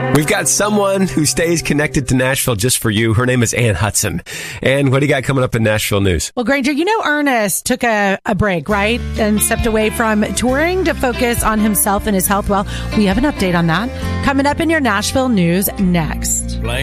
We've got someone who stays connected to Nashville just for you. Her name is Ann Hudson. And what do you got coming up in Nashville news? Well, Granger, you know Ernest took a break, right? And stepped away from touring to focus on himself and his health. Well, we have an update on that coming up in your Nashville news next.